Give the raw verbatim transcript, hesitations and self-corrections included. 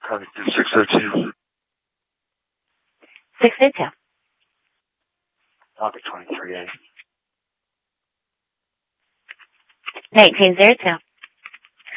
Copy through six oh two. six oh two. Copy twenty-three A. nineteen oh two.